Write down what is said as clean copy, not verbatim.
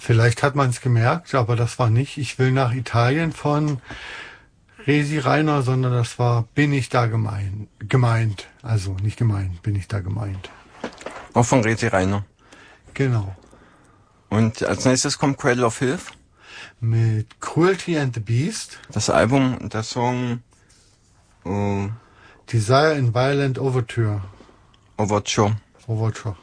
Vielleicht hat man es gemerkt, aber das war nicht Ich will nach Italien von Resi Reiner, sondern das war Bin ich da gemeint. Also nicht gemeint, bin ich da gemeint. Auch von Resi Reiner. Genau. Und als nächstes kommt Cradle of Filth. Mit Cruelty and the Beast. Das Album und der Song Desire in Violent Overture. Overture. Overture.